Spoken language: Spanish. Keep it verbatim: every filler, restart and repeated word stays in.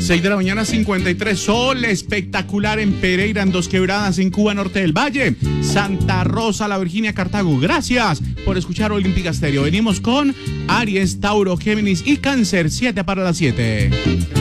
seis de la mañana, cincuenta y tres. Sol espectacular en Pereira, en Dos Quebradas, en Cuba, Norte del Valle, Santa Rosa, La Virginia, Cartago. Gracias por escuchar Olímpica Estéreo. Venimos con Aries, Tauro, Géminis y Cáncer. siete para las siete.